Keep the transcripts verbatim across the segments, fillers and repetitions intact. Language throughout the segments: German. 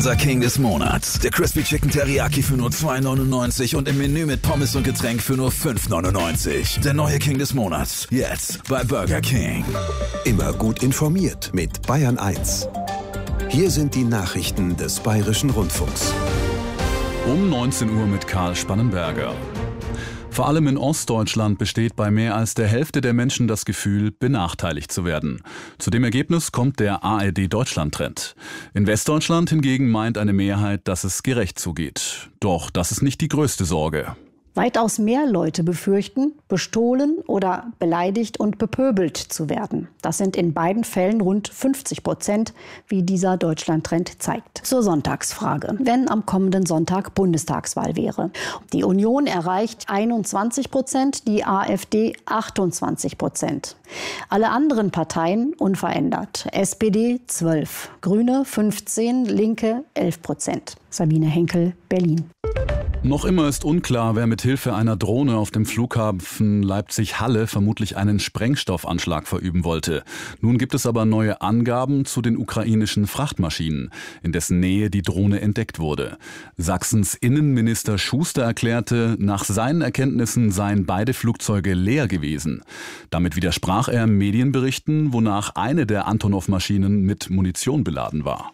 Unser King des Monats. Der Crispy Chicken Teriyaki für nur zwei neunundneunzig und im Menü mit Pommes und Getränk für nur fünf neunundneunzig. Der neue King des Monats. Jetzt bei Burger King. Immer gut informiert mit Bayern eins. Hier sind die Nachrichten des Bayerischen Rundfunks. Um neunzehn Uhr mit Karl Spannenberger. Vor allem in Ostdeutschland besteht bei mehr als der Hälfte der Menschen das Gefühl, benachteiligt zu werden. Zu dem Ergebnis kommt der A R D-Deutschland-Trend. In Westdeutschland hingegen meint eine Mehrheit, dass es gerecht zugeht. Doch das ist nicht die größte Sorge. Weitaus mehr Leute befürchten, bestohlen oder beleidigt und bepöbelt zu werden. Das sind in beiden Fällen rund fünfzig Prozent, wie dieser Deutschland-Trend zeigt. Zur Sonntagsfrage. Wenn am kommenden Sonntag Bundestagswahl wäre. Die Union erreicht einundzwanzig Prozent, die AfD achtundzwanzig Prozent. Alle anderen Parteien unverändert. S P D zwölf, Grüne fünfzehn, Linke elf Prozent. Sabine Henkel, Berlin. Noch immer ist unklar, wer mit Hilfe einer Drohne auf dem Flughafen Leipzig-Halle vermutlich einen Sprengstoffanschlag verüben wollte. Nun gibt es aber neue Angaben zu den ukrainischen Frachtmaschinen, in dessen Nähe die Drohne entdeckt wurde. Sachsens Innenminister Schuster erklärte, nach seinen Erkenntnissen seien beide Flugzeuge leer gewesen. Damit widersprach er Medienberichten, wonach eine der Antonov-Maschinen mit Munition beladen war.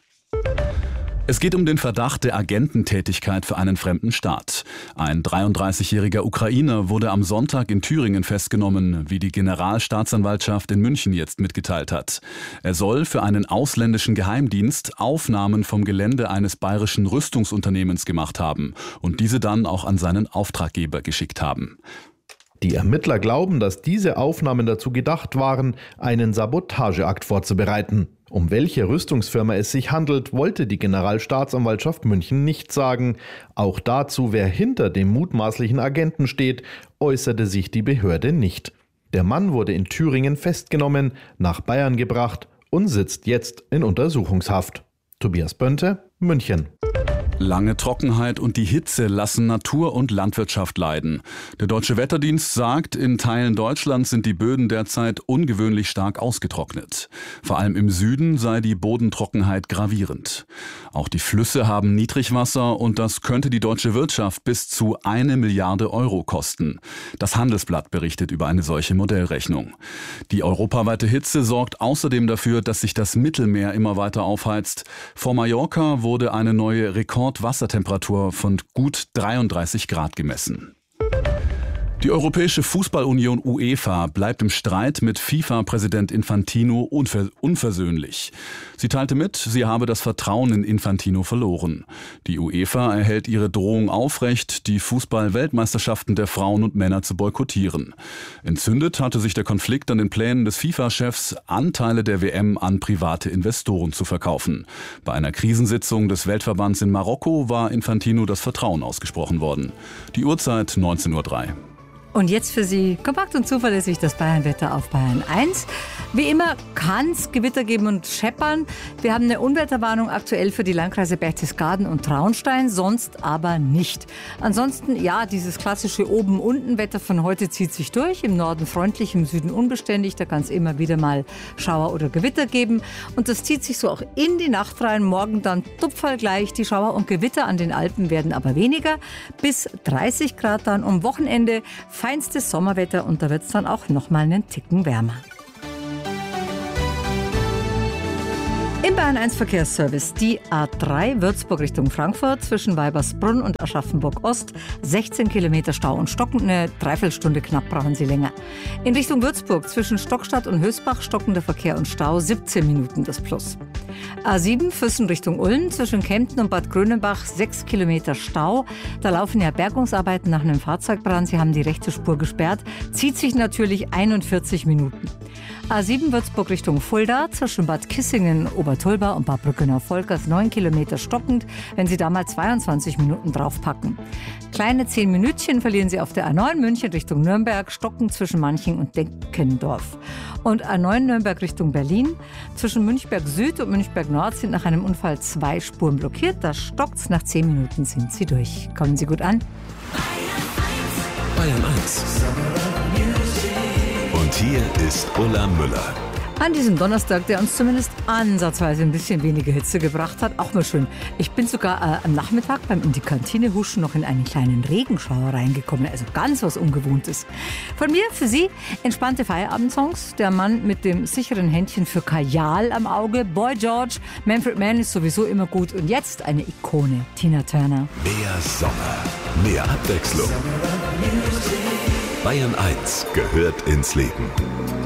Es geht um den Verdacht der Agententätigkeit für einen fremden Staat. Ein dreiunddreißigjähriger Ukrainer wurde am Sonntag in Thüringen festgenommen, wie die Generalstaatsanwaltschaft in München jetzt mitgeteilt hat. Er soll für einen ausländischen Geheimdienst Aufnahmen vom Gelände eines bayerischen Rüstungsunternehmens gemacht haben und diese dann auch an seinen Auftraggeber geschickt haben. Die Ermittler glauben, dass diese Aufnahmen dazu gedacht waren, einen Sabotageakt vorzubereiten. Um welche Rüstungsfirma es sich handelt, wollte die Generalstaatsanwaltschaft München nicht sagen. Auch dazu, wer hinter dem mutmaßlichen Agenten steht, äußerte sich die Behörde nicht. Der Mann wurde in Thüringen festgenommen, nach Bayern gebracht und sitzt jetzt in Untersuchungshaft. Tobias Bönte, München. Lange Trockenheit und die Hitze lassen Natur und Landwirtschaft leiden. Der Deutsche Wetterdienst sagt, in Teilen Deutschlands sind die Böden derzeit ungewöhnlich stark ausgetrocknet. Vor allem im Süden sei die Bodentrockenheit gravierend. Auch die Flüsse haben Niedrigwasser und das könnte die deutsche Wirtschaft bis zu eine Milliarde Euro kosten. Das Handelsblatt berichtet über eine solche Modellrechnung. Die europaweite Hitze sorgt außerdem dafür, dass sich das Mittelmeer immer weiter aufheizt. Vor Mallorca wurde eine neue Rekord Wassertemperatur von gut dreiunddreißig Grad gemessen. Die Europäische Fußballunion UEFA bleibt im Streit mit FIFA-Präsident Infantino unver- unversöhnlich. Sie teilte mit, sie habe das Vertrauen in Infantino verloren. Die UEFA erhält ihre Drohung aufrecht, die Fußball-Weltmeisterschaften der Frauen und Männer zu boykottieren. Entzündet hatte sich der Konflikt an den Plänen des FIFA-Chefs, Anteile der W M an private Investoren zu verkaufen. Bei einer Krisensitzung des Weltverbands in Marokko war Infantino das Vertrauen ausgesprochen worden. Die Uhrzeit neunzehn Uhr drei. Und jetzt für Sie kompakt und zuverlässig das Bayernwetter auf Bayern eins. Wie immer kann es Gewitter geben und scheppern. Wir haben eine Unwetterwarnung aktuell für die Landkreise Berchtesgaden und Traunstein, sonst aber nicht. Ansonsten, ja, dieses klassische Oben-Unten-Wetter von heute zieht sich durch. Im Norden freundlich, im Süden unbeständig. Da kann es immer wieder mal Schauer oder Gewitter geben. Und das zieht sich so auch in die Nacht rein. Morgen dann tupfergleich. Die Schauer und Gewitter an den Alpen werden aber weniger. Bis dreißig Grad dann am Wochenende. Feinstes Sommerwetter und da wird es dann auch noch mal einen Ticken wärmer. Im Bayern eins Verkehrsservice die A drei Würzburg Richtung Frankfurt zwischen Weibersbrunn und Aschaffenburg Ost. sechzehn Kilometer Stau und Stocken, eine Dreiviertelstunde knapp brauchen Sie länger. In Richtung Würzburg zwischen Stockstadt und Hösbach stockender Verkehr und Stau, siebzehn Minuten das Plus. A sieben Füssen Richtung Ulm zwischen Kempten und Bad Grönenbach, sechs Kilometer Stau. Da laufen ja Bergungsarbeiten nach einem Fahrzeugbrand. Sie haben die rechte Spur gesperrt. Zieht sich natürlich einundvierzig Minuten. A sieben Würzburg Richtung Fulda zwischen Bad Kissingen, Obertulba und Bad Brückenau-Volkers, neun Kilometer stockend, wenn Sie da mal zweiundzwanzig Minuten draufpacken. Kleine zehn Minütchen verlieren Sie auf der A neun München Richtung Nürnberg, stockend zwischen Manching und Deckendorf. Und A neun Nürnberg Richtung Berlin, zwischen Münchberg Süd und Münchberg Nord sind nach einem Unfall zwei Spuren blockiert. Da stockt's, nach zehn Minuten sind Sie durch. Kommen Sie gut an. Bayern eins. Und hier ist Ulla Müller. An diesem Donnerstag, der uns zumindest ansatzweise ein bisschen weniger Hitze gebracht hat. Auch mal schön. Ich bin sogar äh, am Nachmittag beim in die Kantine huschen noch in einen kleinen Regenschauer reingekommen. Also ganz was Ungewohntes. Von mir für Sie entspannte Feierabendsongs. Der Mann mit dem sicheren Händchen für Kajal am Auge. Boy George, Manfred Mann ist sowieso immer gut. Und jetzt eine Ikone, Tina Turner. Mehr Sommer, mehr Abwechslung. Bayern eins gehört ins Leben.